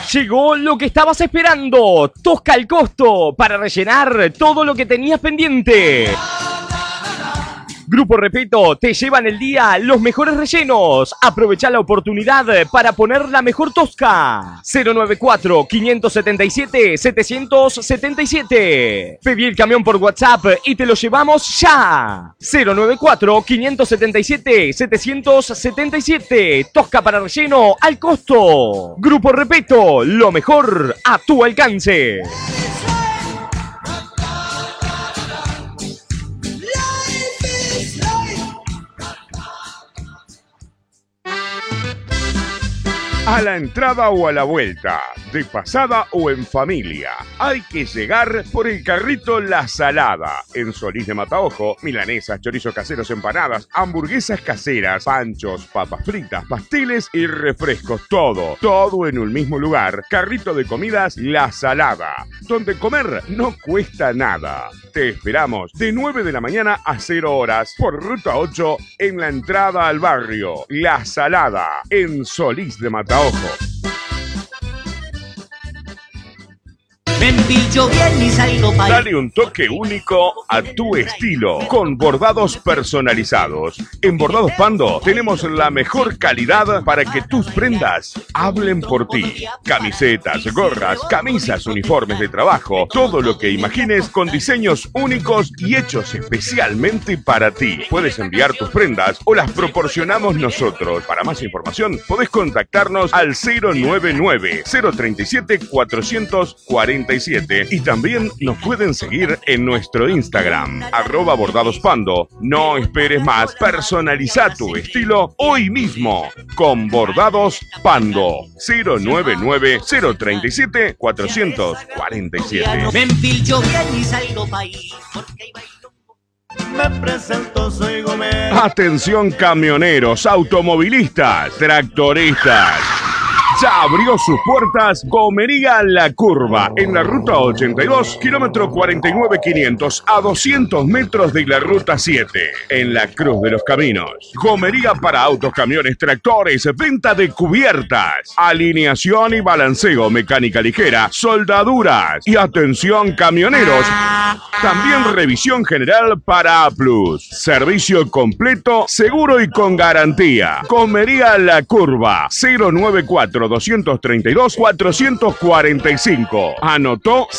Llegó lo que estabas esperando. Tosca al costo para rellenar todo lo que tenías pendiente. Grupo Repeto te lleva en el día los mejores rellenos. Aprovecha la oportunidad para poner la mejor Tosca. 094-577-777. Pedí el camión por WhatsApp y te lo llevamos ya. 094-577-777. Tosca para relleno al costo. Grupo Repeto, lo mejor a tu alcance. A la entrada o a la vuelta, de pasada o en familia, hay que llegar por el carrito La Salada. En Solís de Mataojo, milanesas, chorizos caseros, empanadas, hamburguesas caseras, panchos, papas fritas, pasteles y refrescos. Todo en un mismo lugar. Carrito de comidas La Salada, donde comer no cuesta nada. Te esperamos de 9 de la mañana a 0 horas por Ruta 8 en la entrada al barrio La Salada, en Solís de Mataojo. Dale un toque único a tu estilo con bordados personalizados. En Bordados Pando tenemos la mejor calidad para que tus prendas hablen por ti. Camisetas, gorras, camisas, uniformes de trabajo, todo lo que imagines con diseños únicos y hechos especialmente para ti. Puedes enviar tus prendas o las proporcionamos nosotros. Para más información podés contactarnos al 099-037-447 y también nos pueden seguir en nuestro Instagram, @bordadospando. No esperes más, personaliza tu estilo hoy mismo con Bordados Pando. 099-037-447. Me empilcho bien y salgo pa' ahí, porque ahí bailo. Me presento, soy Gómez. Atención camioneros, automovilistas, tractoristas. Ya abrió sus puertas Gomería La Curva, en la ruta 82, kilómetro 49,500, a 200 metros de la ruta 7, en la Cruz de los Caminos. Gomería para autos, camiones, tractores, venta de cubiertas, alineación y balanceo, mecánica ligera, soldaduras y atención camioneros. También revisión general para A+. Servicio completo, seguro y con garantía. Gomería La Curva, 094-232-445. Anotó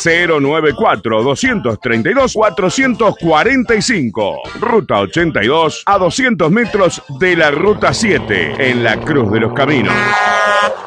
094-232-445. Ruta 82, a 200 metros de la ruta 7, en la Cruz de los Caminos.